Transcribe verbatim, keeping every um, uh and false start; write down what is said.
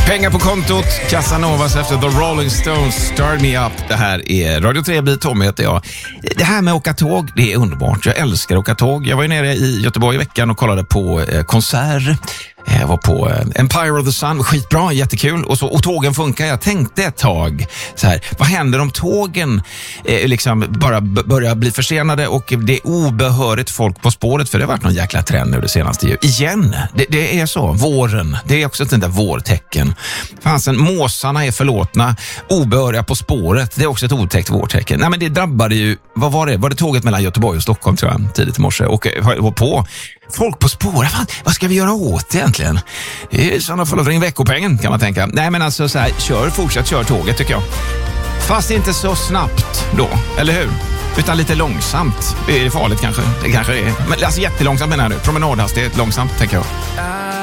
Pengar på kontot, Casanovas efter The Rolling Stones, Start Me Up. Det här är Radio tre blir Tommy heter jag. Det här med att åka tåg, det är underbart. Jag älskar att åka tåg. Jag var ju nere i Göteborg i veckan och kollade på eh, konsert. Jag var på eh, Empire of the Sun, skitbra, jättekul. Och, så, och tågen funkar. Jag tänkte ett tag så här, vad händer om tågen eh, liksom bara b- börjar bli försenade och det är obehörigt folk på spåret? För det har varit någon jäkla trend nu det senaste ju. Igen, det, det är så. Våren, det är också ett sånt där vårtecken. Fansen, måsarna är förlåtna. Obehöriga på spåret, det är också ett otäckt vårtecken. Nej men det drabbade ju, vad var det? Var det tåget mellan Göteborg och Stockholm tror jag, tidigt i morse. Och var på folk på spåret, vad, vad ska vi göra åt det egentligen? Det är sådana fall att ringa veckopengen kan man tänka. Nej men alltså så här, kör, fortsätt kör tåget tycker jag. Fast inte så snabbt då, eller hur? Utan lite långsamt. Det är farligt kanske, det kanske är. Men alltså jättelångsamt menar du, promenadhastighet långsamt tänker jag.